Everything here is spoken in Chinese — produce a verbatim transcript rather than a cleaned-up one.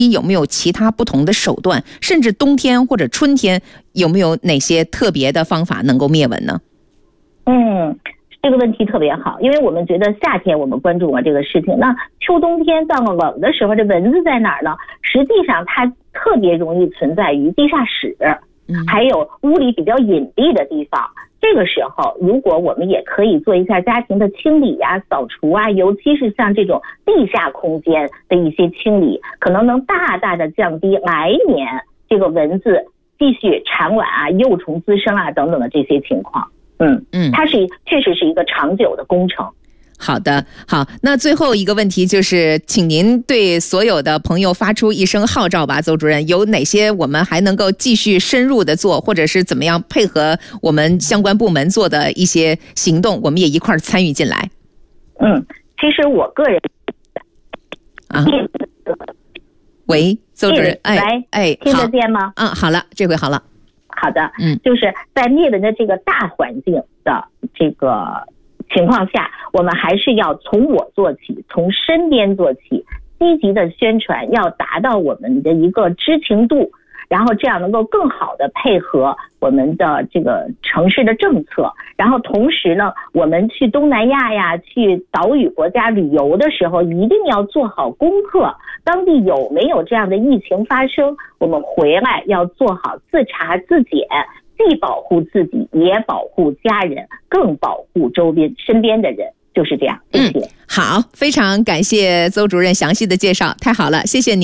有没有其他不同的手段？甚至冬天或者春天有没有哪些特别的方法能够灭蚊呢？ 嗯，这个问题特别好，因为我们觉得夏天我们关注过这个事情，那秋冬天到了冷的时候，这蚊子在哪儿呢？实际上它特别容易存在于地下室，还有屋里比较隐蔽的地方。这个时候如果我们也可以做一下家庭的清理啊、扫除啊，尤其是像这种地下空间的一些清理，可能能大大的降低来年这个蚊子继续产卵啊、幼虫滋生啊等等的这些情况。嗯嗯，它是确实是一个长久的工程。 好的，好，那最后一个问题就是，请您对所有的朋友发出一声号召吧，邹主任，有哪些我们还能够继续深入的做，或者是怎么样配合我们相关部门做的一些行动，我们也一块儿参与进来。 嗯，其实我个人啊，喂，邹主任，哎哎， 听得见吗？ 嗯，好了，这回好了。 好的，嗯，就是在灭蚊的这个大环境的这个情况下，我们还是要从我做起，从身边做起，积极的宣传，要达到我们的一个知情度，然后这样能够更好的配合我们的这个城市的政策。然后同时呢，我们去东南亚呀，去岛屿国家旅游的时候，一定要做好功课，当地有没有这样的疫情发生，我们回来要做好自查自检，既保护自己，也保护家人，更保护周边身边的人，就是这样。谢谢。 嗯，好，非常感谢邹主任详细的介绍，太好了，谢谢您。